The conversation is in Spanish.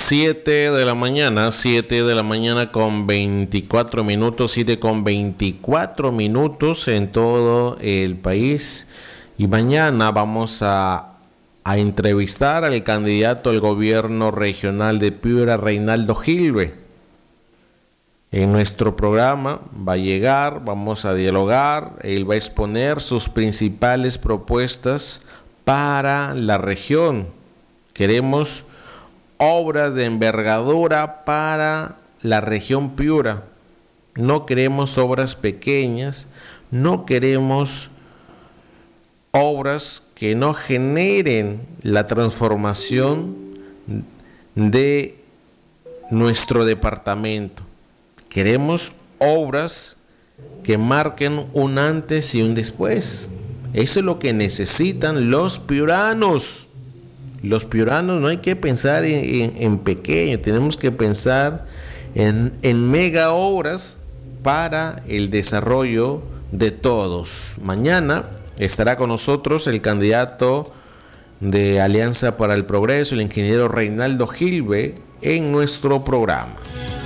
7 de la mañana, 7 de la mañana con 24 minutos, 7 con 24 minutos en todo el país. Y mañana vamos a entrevistar al candidato al gobierno regional de Piura, Reinaldo Gilbe. En nuestro programa va a llegar, vamos a dialogar, él va a exponer sus principales propuestas para la región. Queremos obras de envergadura para la región Piura. No queremos obras pequeñas, no queremos obras que no generen la transformación de nuestro departamento. Queremos obras que marquen un antes y un después. Eso es lo que necesitan los piuranos. Los piuranos no hay que pensar en pequeño, tenemos que pensar en mega obras para el desarrollo de todos. Mañana estará con nosotros el candidato de Alianza para el Progreso, el ingeniero Reinaldo Gilbe, en nuestro programa.